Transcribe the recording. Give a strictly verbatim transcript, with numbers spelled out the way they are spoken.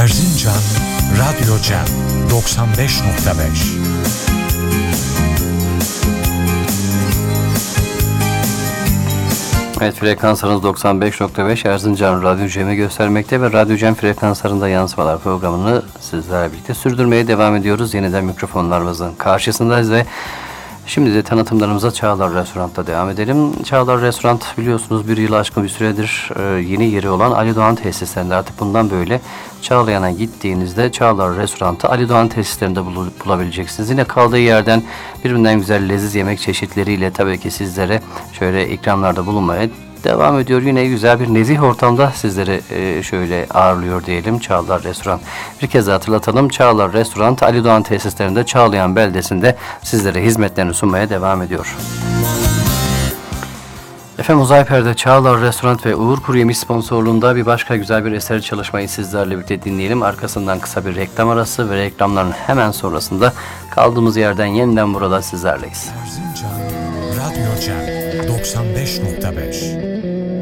Erzincan Radyo Cem doksan beş nokta beş. Evet, frekanslarınız doksan beş nokta beş Erzincan Radyo Cem'i göstermekte ve Radyo Cem frekanslarında yansımalar programını sizlerle birlikte sürdürmeye devam ediyoruz. Yeniden mikrofonlarımızın karşısındayız ve şimdi de tanıtımlarımıza Çağlar Restoran'ta devam edelim. Çağlar Restoran biliyorsunuz bir yıl aşkın bir süredir e, yeni yeri olan Ali Doğan tesislerinde, artık bundan böyle Çağlayan'a gittiğinizde Çağlar Restoran'ta Ali Doğan tesislerinde bul- bulabileceksiniz. Yine kaldığı yerden birbirinden güzel leziz yemek çeşitleriyle tabii ki sizlere şöyle ikramlarda bulunmaya devam ediyor. Yine güzel bir nezih ortamda sizleri e, şöyle ağırlıyor diyelim Çağlar Restoran. Bir kez daha hatırlatalım. Çağlar Restoran Ali Doğan tesislerinde Çağlayan beldesinde sizlere hizmetlerini sunmaya devam ediyor. Efendim, Uzayper'de Çağlar Restoran ve Uğur Kuru Yemiş sponsorluğunda bir başka güzel bir eser çalışmayı sizlerle birlikte dinleyelim. Arkasından kısa bir reklam arası ve reklamların hemen sonrasında kaldığımız yerden yeniden burada sizlerleyiz. Erzincan Radyo Cem doksan beş nokta beş.